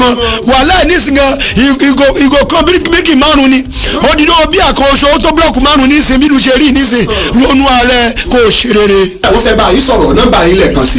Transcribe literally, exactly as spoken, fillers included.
wàhálà nísìnyí ìgò ìgò kan bíríkì márùn ni odidi obi àkànṣe ó tó búlọ̀kù márùn nísìnyí bí lu ṣe rí nísìnyí ronú ààrẹ kò ṣe rere. àwọn fẹ́ bá yín sọ̀rọ̀ nọ́mbà yín lẹ́ẹ̀kan sí.